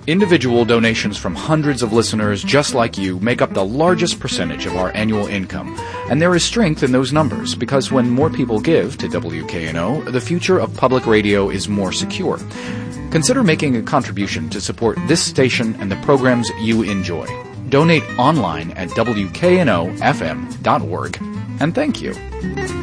Individual donations from hundreds of listeners just like you make up the largest percentage of our annual income. And there is strength in those numbers because when more people give to WKNO, the future of public radio is more secure. Consider making a contribution to support this station and the programs you enjoy. Donate online at WKNOFM.org. And thank you.